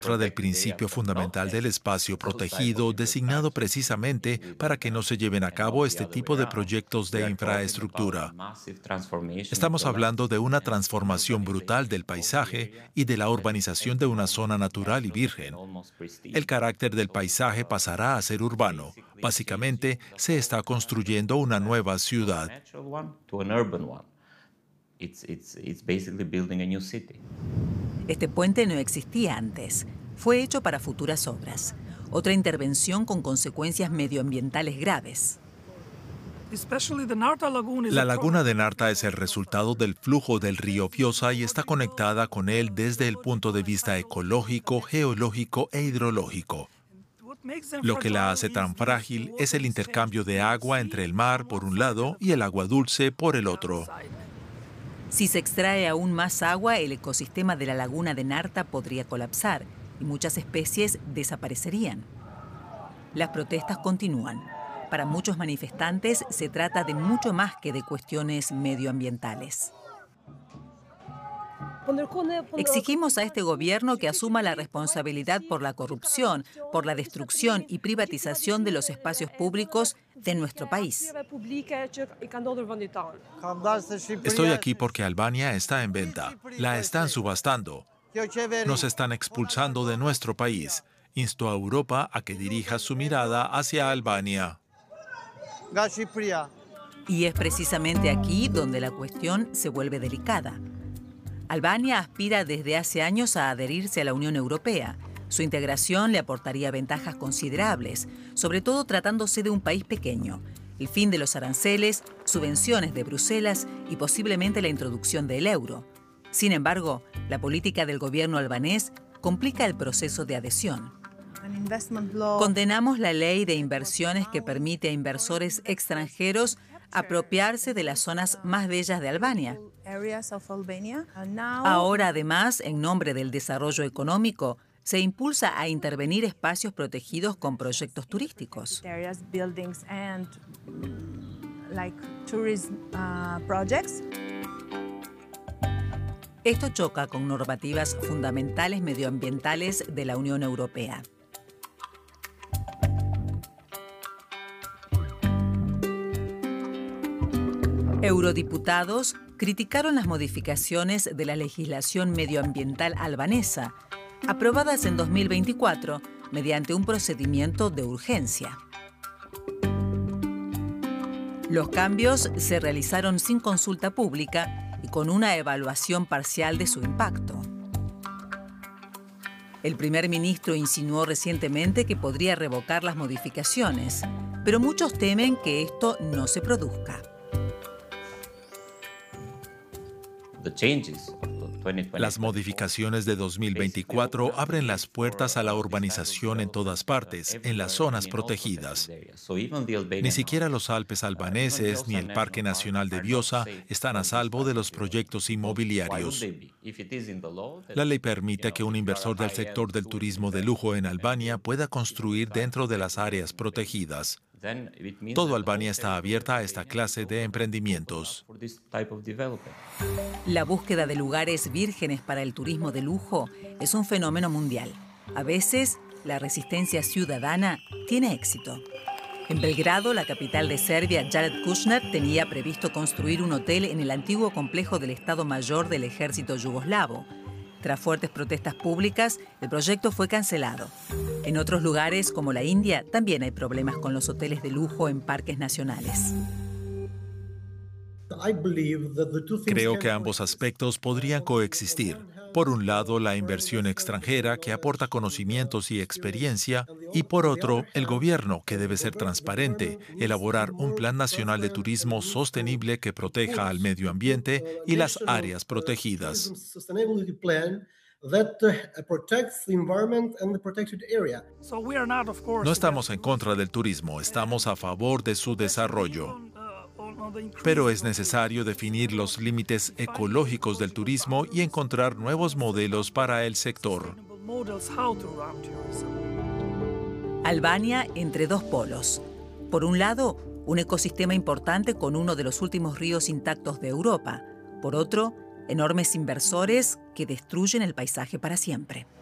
Del principio fundamental del espacio protegido, designado precisamente para que no se lleven a cabo este tipo de proyectos de infraestructura. Estamos hablando de una transformación brutal del paisaje y de la urbanización de una zona natural y virgen. El carácter del paisaje pasará a ser urbano. Básicamente, se está construyendo una nueva ciudad. Este puente no existía antes. Fue hecho para futuras obras. Otra intervención con consecuencias medioambientales graves. La laguna de Narta es el resultado del flujo del río Vjosa y está conectada con él desde el punto de vista ecológico, geológico e hidrológico. Lo que la hace tan frágil es el intercambio de agua entre el mar por un lado y el agua dulce por el otro. Si se extrae aún más agua, el ecosistema de la laguna de Narta podría colapsar y muchas especies desaparecerían. Las protestas continúan. Para muchos manifestantes se trata de mucho más que de cuestiones medioambientales. Exigimos a este gobierno que asuma la responsabilidad por la corrupción, por la destrucción y privatización de los espacios públicos de nuestro país. Estoy aquí porque Albania está en venta. La están subastando. Nos están expulsando de nuestro país. Insto a Europa a que dirija su mirada hacia Albania. Y es precisamente aquí donde la cuestión se vuelve delicada. Albania aspira desde hace años a adherirse a la Unión Europea. Su integración le aportaría ventajas considerables, sobre todo tratándose de un país pequeño. El fin de los aranceles, subvenciones de Bruselas y posiblemente la introducción del euro. Sin embargo, la política del gobierno albanés complica el proceso de adhesión. Condenamos la ley de inversiones que permite a inversores extranjeros apropiarse de las zonas más bellas de Albania. Ahora, además, en nombre del desarrollo económico, se impulsa a intervenir espacios protegidos con proyectos turísticos. Esto choca con normativas fundamentales medioambientales de la Unión Europea. Eurodiputados criticaron las modificaciones de la legislación medioambiental albanesa, aprobadas en 2024 mediante un procedimiento de urgencia. Los cambios se realizaron sin consulta pública y con una evaluación parcial de su impacto. El primer ministro insinuó recientemente que podría revocar las modificaciones, pero muchos temen que esto no se produzca. Las modificaciones de 2024 abren las puertas a la urbanización en todas partes, en las zonas protegidas. Ni siquiera los Alpes albaneses ni el Parque Nacional de Vjosa están a salvo de los proyectos inmobiliarios. La ley permite que un inversor del sector del turismo de lujo en Albania pueda construir dentro de las áreas protegidas. Toda Albania está abierta a esta clase de emprendimientos. La búsqueda de lugares vírgenes para el turismo de lujo es un fenómeno mundial. A veces, la resistencia ciudadana tiene éxito. En Belgrado, la capital de Serbia, Jared Kushner tenía previsto construir un hotel en el antiguo complejo del Estado Mayor del Ejército Yugoslavo. Tras fuertes protestas públicas, el proyecto fue cancelado. En otros lugares, como la India, también hay problemas con los hoteles de lujo en parques nacionales. Creo que ambos aspectos podrían coexistir. Por un lado, la inversión extranjera que aporta conocimientos y experiencia, y por otro, el gobierno que debe ser transparente, elaborar un plan nacional de turismo sostenible que proteja al medio ambiente y las áreas protegidas. No estamos en contra del turismo, estamos a favor de su desarrollo. Pero es necesario definir los límites ecológicos del turismo y encontrar nuevos modelos para el sector. Albania entre dos polos. Por un lado, un ecosistema importante con uno de los últimos ríos intactos de Europa. Por otro, enormes inversores que destruyen el paisaje para siempre.